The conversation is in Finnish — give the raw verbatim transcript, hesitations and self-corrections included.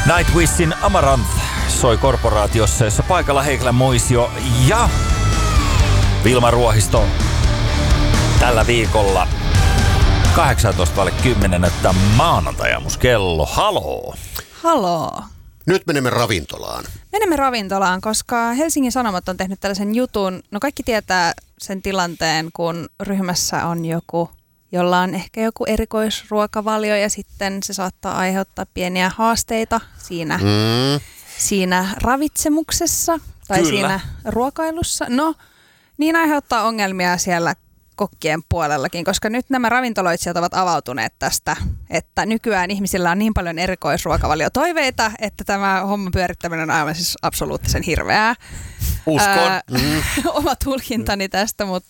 Nightwishin Amaranth soi korporaatiossa, jossa paikalla Heikelä Moisio ja Vilma Ruohisto tällä viikolla kahdeksantoista vaille kymmenen näyttää maanantai-aamuskello. Haloo! Haloo! Nyt menemme ravintolaan. Menemme ravintolaan, koska Helsingin Sanomat on tehnyt tällaisen jutun. No kaikki tietää sen tilanteen, kun ryhmässä on joku, jolla on ehkä joku erikoisruokavalio ja sitten se saattaa aiheuttaa pieniä haasteita siinä, mm. siinä ravitsemuksessa tai Kyllä. siinä ruokailussa. No, niin aiheuttaa ongelmia siellä kokkien puolellakin, koska nyt nämä ravintoloitsijat ovat avautuneet tästä, että nykyään ihmisillä on niin paljon erikoisruokavaliotoiveita, että tämä homman pyörittäminen on aivan siis absoluuttisen hirveää. Uskon. Ää, mm. Oma tulkintani tästä, mutta